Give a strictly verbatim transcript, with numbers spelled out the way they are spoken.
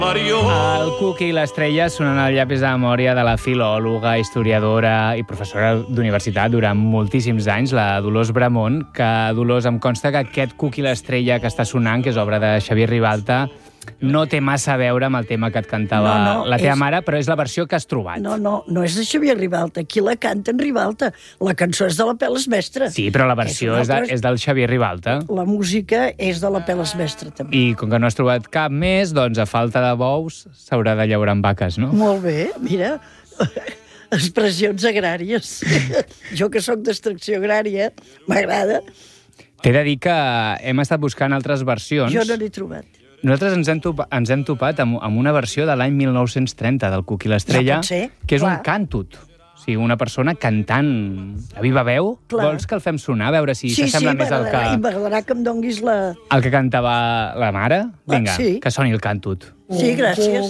El Cuc i l'estrella sonen al llapis de memòria de la filòloga, historiadora i professora d'universitat durant moltíssims anys, la Dolors Bramont, que, Dolors, em consta que aquest Cuc i l'estrella que està sonant, que és obra de Xavier Ribalta, no té massa a veure amb el tema que et cantava no, no, la teva és... mare, però és la versió que has trobat. No, no, no és de Xavier Ribalta. Qui la canta en Ribalta? La cançó és de la Peles Mestre. Sí, però la versió és, és, de, altra... és del Xavier Ribalta. La música és de la Peles Mestre, també. I com que no has trobat cap més, doncs a falta de bous s'haurà de llaurar amb vaques, no? Molt bé, mira... Expressions agràries. Jo, que sóc d'extracció agrària, m'agrada. T'he de dir que hem estat buscant altres versions. Jo no n'he trobat. Nosaltres ens hem, topa, ens hem topat amb, amb una versió de l'any mil nou-cents trenta del Cuc i l'estrella, no pot ser, que és clar. un càntut. O sigui, una persona cantant a viva veu. Clar. Vols que el fem sonar, a veure si sí, s'assembla sí, més al que... Sí, m'agradarà que em donguis la... El que cantava la mare? Vinga, Ah, sí. que soni el càntut. Sí, gràcies.